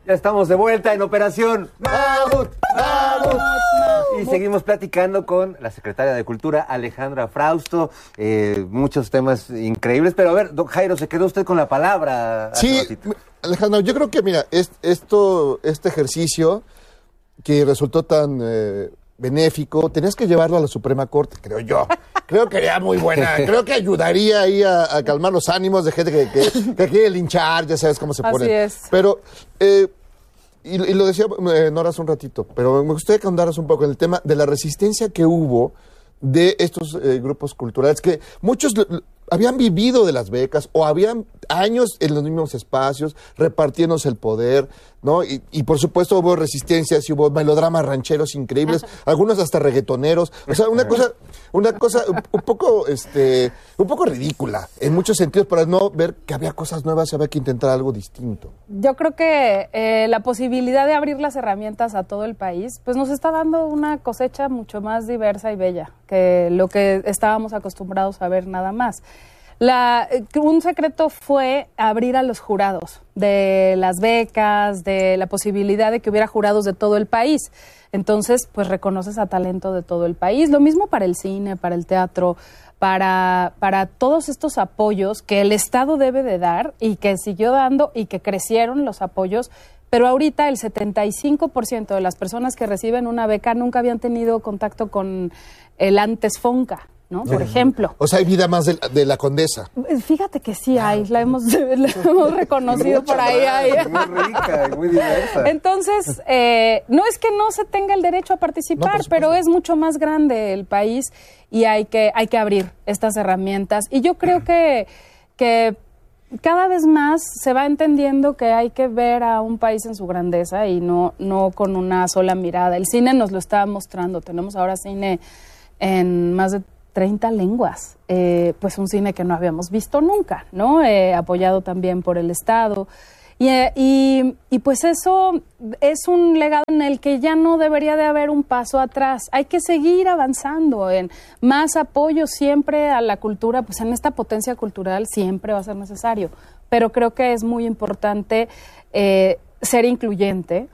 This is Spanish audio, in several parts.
Ya estamos de vuelta en Operación Mamut, Mamut. Y seguimos platicando con la secretaria de Cultura, Alejandra Frausto. Muchos temas increíbles. Pero a ver, don Jairo, se quedó usted con la palabra. Sí, Alejandra, yo creo que, mira, este ejercicio que resultó tan benéfico, tenías que llevarlo a la Suprema Corte, creo yo. Creo que era muy buena. Creo que ayudaría ahí a calmar los ánimos de gente que quiere linchar, ya sabes cómo se pone. Así es. Pero, y lo decía Nora hace un ratito, pero me gustaría que ahondaras un poco en el tema de la resistencia que hubo de estos grupos culturales, que muchos habían vivido de las becas o habían años en los mismos espacios repartiéndose el poder, ¿no? Y por supuesto hubo resistencias y hubo melodramas rancheros increíbles, algunos hasta reggaetoneros, o sea, una cosa un poco ridícula en muchos sentidos, para no ver que había cosas nuevas y había que intentar algo distinto. Yo creo que la posibilidad de abrir las herramientas a todo el país, pues nos está dando una cosecha mucho más diversa y bella que lo que estábamos acostumbrados a ver nada más. Un secreto fue abrir a los jurados de las becas, de la posibilidad de que hubiera jurados de todo el país. Entonces, pues reconoces a talento de todo el país. Lo mismo para el cine, para el teatro, para todos estos apoyos que el Estado debe de dar y que siguió dando y que crecieron los apoyos. Pero ahorita el 75% de las personas que reciben una beca nunca habían tenido contacto con el antes Fonca, ¿no? Por ejemplo. O sea, hay vida más de la Condesa. Fíjate que sí hay, la hemos reconocido por ahí. Muy rica y muy diversa. Entonces, no es que no se tenga el derecho a participar, pero es mucho más grande el país y hay que abrir estas herramientas. Y yo creo que cada vez más se va entendiendo que hay que ver a un país en su grandeza y no con una sola mirada. El cine nos lo está mostrando. Tenemos ahora cine en más de 30 lenguas, pues un cine que no habíamos visto nunca, ¿no? Apoyado también por el Estado. Y pues eso es un legado en el que ya no debería de haber un paso atrás. Hay que seguir avanzando en más apoyo siempre a la cultura, pues en esta potencia cultural siempre va a ser necesario. Pero creo que es muy importante ser incluyente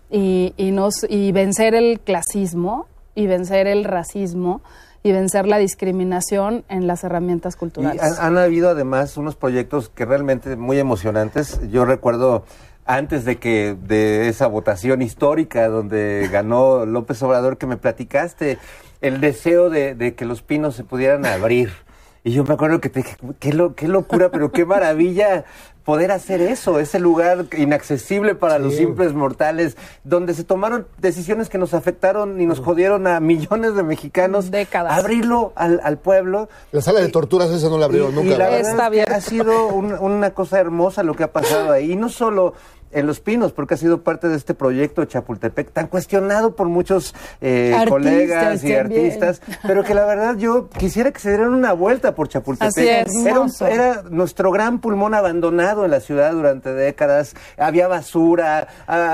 y vencer el clasismo y vencer el racismo y vencer la discriminación en las herramientas culturales. Y han habido además unos proyectos que realmente muy emocionantes. Yo recuerdo antes de esa votación histórica donde ganó López Obrador, que me platicaste el deseo de que Los Pinos se pudieran abrir. Y yo me acuerdo que te dije, qué locura, pero qué maravilla poder hacer eso, ese lugar inaccesible para los simples mortales, donde se tomaron decisiones que nos afectaron y nos jodieron a millones de mexicanos. Décadas. Abrirlo al pueblo. La sala de torturas esa no la abrió nunca. Y la verdad es que ha sido una cosa hermosa lo que ha pasado ahí. Y no solo en Los Pinos, porque ha sido parte de este proyecto Chapultepec, tan cuestionado por muchos colegas y artistas, pero que la verdad yo quisiera que se dieran una vuelta por Chapultepec. Así es. Era nuestro gran pulmón abandonado en la ciudad durante décadas, había basura,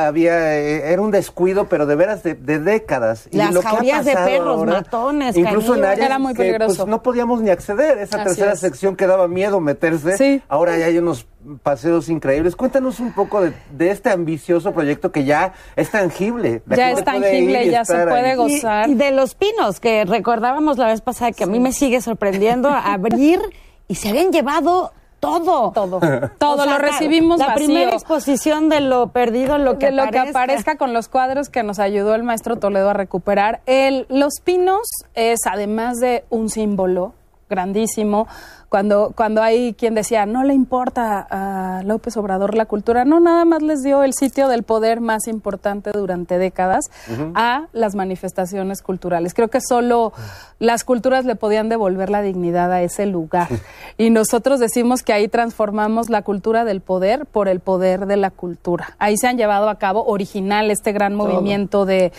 era un descuido, pero de veras de décadas. Las jaurías de perros, ahora, matones, incluso en áreas era muy que peligroso. pues, no podíamos ni acceder, esa tercera sección que daba miedo meterse, sí. Ahora ya hay unos paseos increíbles. Cuéntanos un poco de este ambicioso proyecto que ya es tangible. Ya es tangible, ya se puede gozar. Y de Los Pinos, que recordábamos la vez pasada, que a mí me sigue sorprendiendo, abrir y se habían llevado todo. Todo O sea, lo recibimos la vacío. primera exposición de lo perdido, lo que aparezca con los cuadros que nos ayudó el maestro Toledo a recuperar. Los Pinos es, además de un símbolo grandísimo, cuando hay quien decía, no le importa a López Obrador la cultura, no, nada más les dio el sitio del poder más importante durante décadas a las manifestaciones culturales. Creo que solo las culturas le podían devolver la dignidad a ese lugar. Y nosotros decimos que ahí transformamos la cultura del poder por el poder de la cultura. Ahí se han llevado a cabo original este gran movimiento de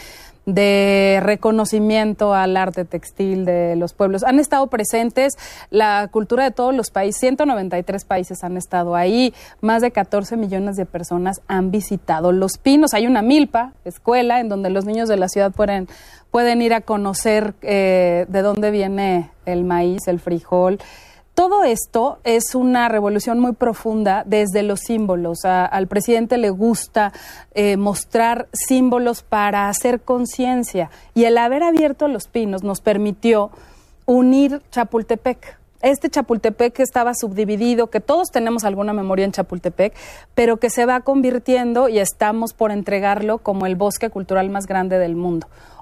reconocimiento al arte textil de los pueblos. Han estado presentes la cultura de todos los países, 193 países han estado ahí, más de 14 millones de personas han visitado Los Pinos. Hay una milpa, escuela, en donde los niños de la ciudad pueden ir a conocer de dónde viene el maíz, el frijol. todo esto es una revolución muy profunda desde los símbolos. Al presidente le gusta mostrar símbolos para hacer conciencia, y el haber abierto Los Pinos nos permitió unir Chapultepec. Este Chapultepec que estaba subdividido, que todos tenemos alguna memoria en Chapultepec, pero que se va convirtiendo, y estamos por entregarlo, como el bosque cultural más grande del mundo.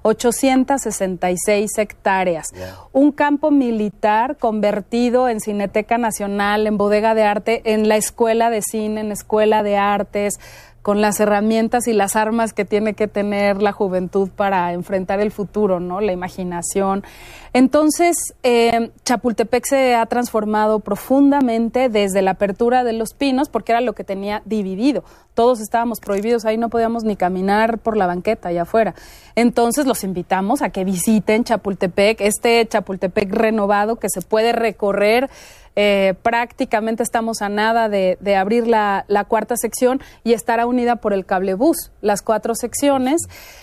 866 hectáreas. Yeah. Un campo militar convertido en Cineteca Nacional, en bodega de arte, en la escuela de cine, en escuela de artes, con las herramientas y las armas que tiene que tener la juventud para enfrentar el futuro, ¿no? La imaginación. Entonces, Chapultepec se ha transformado profundamente desde la apertura de Los Pinos, porque era lo que tenía dividido. Todos estábamos prohibidos, ahí no podíamos ni caminar por la banqueta allá afuera. Entonces, los invitamos a que visiten Chapultepec, este Chapultepec renovado que se puede recorrer. Prácticamente estamos a nada de abrir la cuarta sección, y estará unida por el cablebús, las 4 secciones,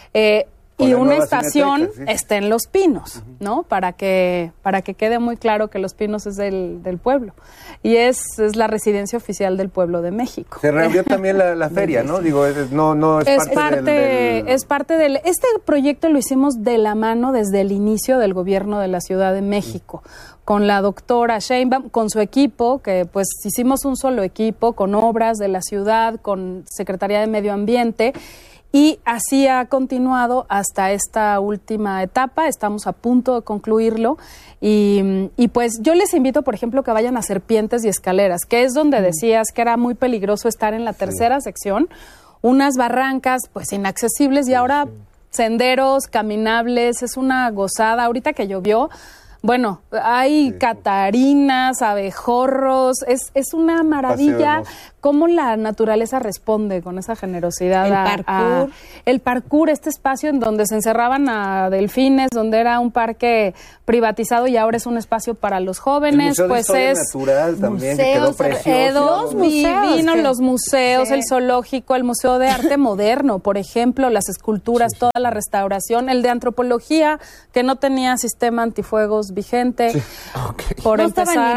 y una estación está en Los Pinos, ¿no? Para que quede muy claro que Los Pinos es del pueblo, y es la residencia oficial del pueblo de México. Se reabrió también la feria, ¿no? Digo, es parte del... Este proyecto lo hicimos de la mano desde el inicio del gobierno de la Ciudad de México, con la doctora Sheinbaum, con su equipo, que pues hicimos un solo equipo, con obras de la ciudad, con Secretaría de Medio Ambiente, y así ha continuado hasta esta última etapa. Estamos a punto de concluirlo, y pues yo les invito, por ejemplo, que vayan a Serpientes y Escaleras, que es donde decías que era muy peligroso estar en la tercera sección, unas barrancas pues inaccesibles, y ahora senderos caminables, es una gozada. Ahorita que llovió, bueno, hay catarinas, abejorros, es una maravilla cómo la naturaleza responde con esa generosidad. El parkour, este espacio en donde se encerraban a delfines, donde era un parque privatizado y ahora es un espacio para los jóvenes. El Museo de Historia Natural también, que quedó precioso. Divinos los museos, el zoológico, el Museo de Arte Moderno, por ejemplo, las esculturas, toda la restauración, el de antropología, que no tenía sistema antifuegos vigente. Por no empezar,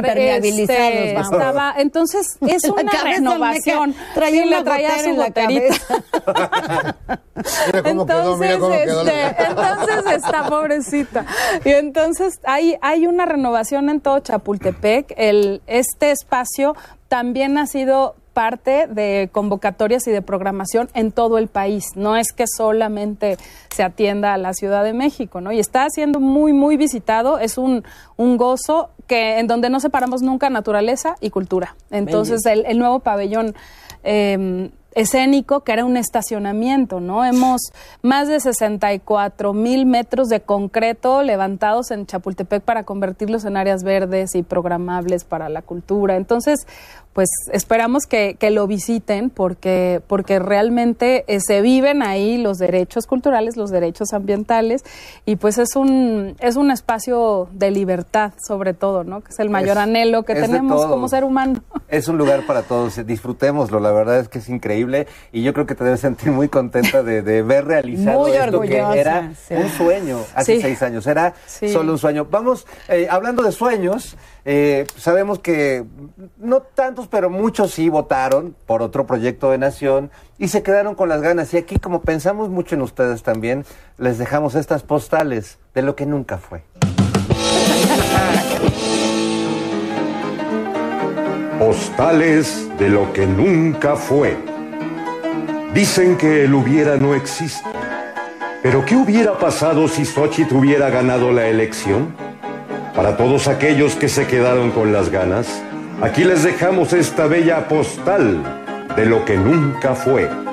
entonces es una renovación. Traía su goterita. Entonces está pobrecita. Y entonces hay una renovación en todo Chapultepec. Este espacio también ha sido parte de convocatorias y de programación en todo el país. No es que solamente se atienda a la Ciudad de México, ¿no? Y está siendo muy, muy visitado. Es un gozo en donde no separamos nunca naturaleza y cultura. Entonces, el nuevo pabellón escénico, que era un estacionamiento, ¿no? Hemos más de 64,000 metros de concreto levantados en Chapultepec para convertirlos en áreas verdes y programables para la cultura. Entonces, pues esperamos que lo visiten porque realmente se viven ahí los derechos culturales, los derechos ambientales, y pues es un espacio de libertad, sobre todo, ¿no? Que es el mayor anhelo que tenemos como ser humano. Es un lugar para todos, disfrutémoslo, la verdad es que es increíble, y yo creo que te debes sentir muy contenta de ver realizado muy esto orgullosa, que era un sueño hace 6 años, era solo un sueño. Vamos, hablando de sueños, sabemos que no tantos, pero muchos sí votaron por otro proyecto de nación y se quedaron con las ganas. Y aquí, como pensamos mucho en ustedes también, les dejamos estas postales de lo que nunca fue. Postales de lo que nunca fue. Dicen que el hubiera no existe. Pero ¿qué hubiera pasado si Xóchitl hubiera ganado la elección? Para todos aquellos que se quedaron con las ganas, aquí les dejamos esta bella postal de lo que nunca fue.